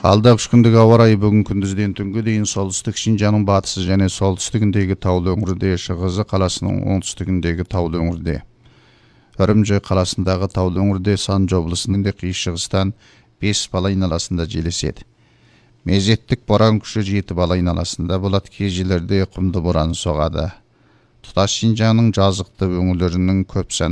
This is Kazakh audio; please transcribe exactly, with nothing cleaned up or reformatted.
Алдағы үш күндегі ауа райы бүгін күндізден түнге дейін солтүстік Шинжаңның батысы және солтүстігіндегі таулы өңірде, шығысы қаласының оңтүстігіндегі таулы өңірде, Үрімжі қаласындағы таулы өңірде, Санжы облысының қиыр шығыстан бес бала айналасында жел еседі. Мезеттік боран күші жеті бала айналасында болады, кей жерлерде құмды боран соғады. Тұтас Шинжаңның жазықты өңірлерінің көп сан